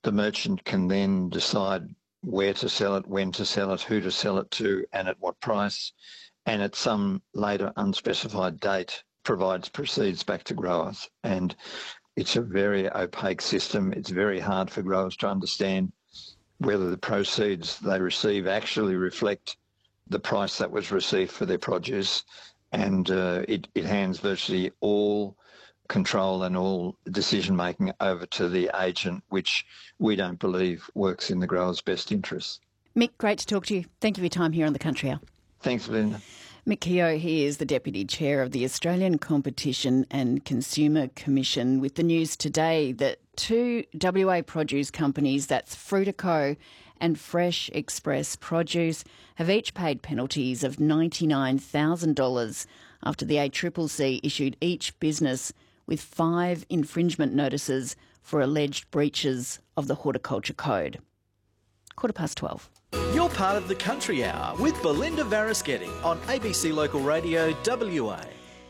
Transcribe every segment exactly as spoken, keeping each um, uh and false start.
The merchant can then decide where to sell it, when to sell it, who to sell it to, and at what price, and at some later unspecified date provides proceeds back to growers. And it's a very opaque system. It's very hard for growers to understand whether the proceeds they receive actually reflect the price that was received for their produce, and uh, it, it hands virtually all control and all decision-making over to the agent, which we don't believe works in the grower's best interests. Mick, great to talk to you. Thank you for your time here on The Country Hour. Thanks, Linda. Mick Keogh, he is the Deputy Chair of the Australian Competition and Consumer Commission, with the news today that two W A produce companies, that's Frutico and Fresh Express Produce, have each paid penalties of ninety-nine thousand dollars after the A C C C issued each business with five infringement notices for alleged breaches of the Horticulture Code. Quarter past twelve. You're part of the Country Hour with Belinda Varaschetti on A B C Local Radio W A.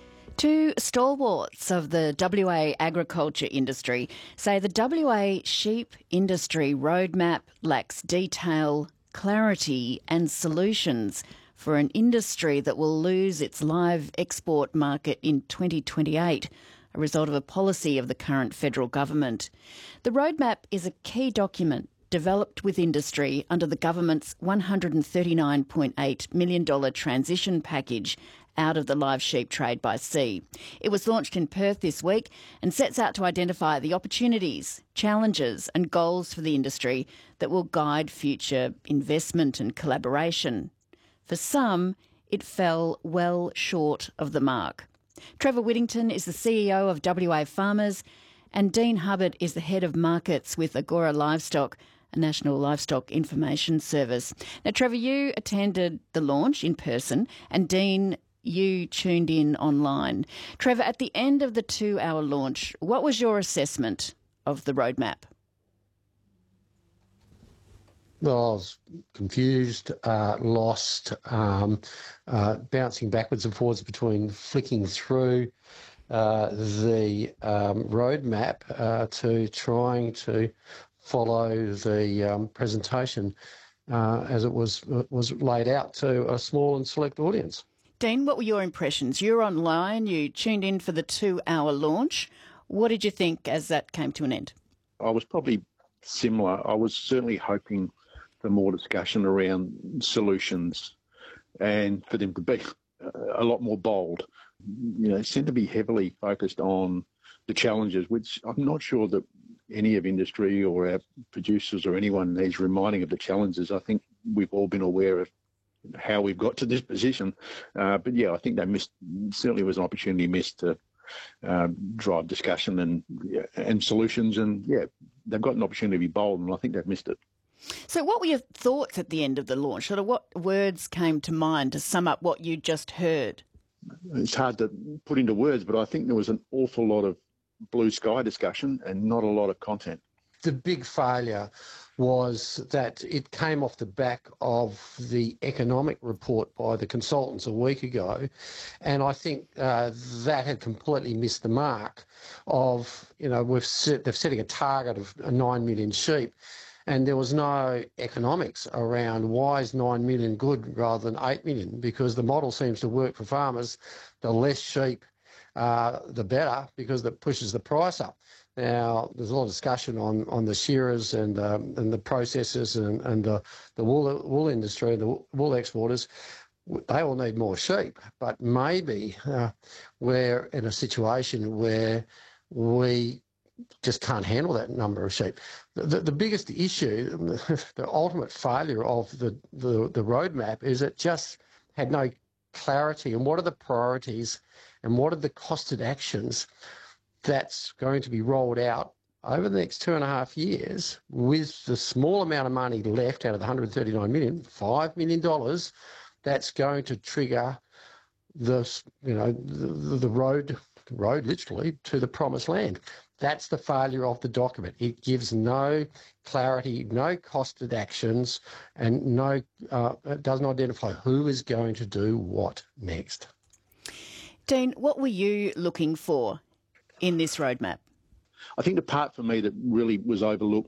Two stalwarts of the W A agriculture industry say the W A sheep industry roadmap lacks detail, clarity and solutions for an industry that will lose its live export market in twenty twenty-eight, a result of a policy of the current federal government. The roadmap is a key document developed with industry under the government's one hundred thirty-nine point eight million dollars transition package out of the live sheep trade by sea. It was launched in Perth this week and sets out to identify the opportunities, challenges and goals for the industry that will guide future investment and collaboration. For some, it fell well short of the mark. Trevor Whittington is the C E O of W A Farmers, and Dean Hubbard is the head of markets with Agora Livestock, a national livestock information service. Now, Trevor, you attended the launch in person, and Dean, you tuned in online. Trevor, at the end of the two-hour launch, what was your assessment of the roadmap? Well, I was confused, uh, lost, um, uh, bouncing backwards and forwards between flicking through uh, the um, roadmap uh, to trying to follow the um, presentation uh, as it was was laid out to a small and select audience. Dean, what were your impressions? You were online, you tuned in for the two-hour launch. What did you think as that came to an end? I was probably similar. I was certainly hoping for more discussion around solutions and for them to be a lot more bold. You know, seem to be heavily focused on the challenges, which I'm not sure that any of industry or our producers or anyone needs reminding of the challenges. I think we've all been aware of how we've got to this position. Uh, but yeah, I think they missed, certainly was an opportunity missed to uh, drive discussion and yeah, and solutions. And yeah, they've got an opportunity to be bold, and I think they've missed it. So what were your thoughts at the end of the launch? Sort of what words came to mind to sum up what you just heard? It's hard to put into words, but I think there was an awful lot of blue sky discussion and not a lot of content. The big failure was that it came off the back of the economic report by the consultants a week ago, and I think uh, that had completely missed the mark of, you know, we've set, they're setting a target of nine million sheep, and there was no economics around why is nine million good rather than eight million, because the model seems to work for farmers. The less sheep, uh, the better, because that pushes the price up. Now, there's a lot of discussion on, on the shearers and um, and the processors and, and the, the wool, wool industry, the wool exporters. They all need more sheep, but maybe uh, we're in a situation where we just can't handle that number of sheep. The, the, the biggest issue, the ultimate failure of the, the, the roadmap is it just had no clarity on what are the priorities and what are the costed actions that's going to be rolled out over the next two and a half years with the small amount of money left out of the one hundred thirty-nine million, five million dollars, that's going to trigger the, you know, the, the road, road literally to the promised land. That's the failure of the document. It gives no clarity, no costed actions, and no, uh, it doesn't identify who is going to do what next. Dean, what were you looking for in this roadmap? I think the part for me that really was overlooked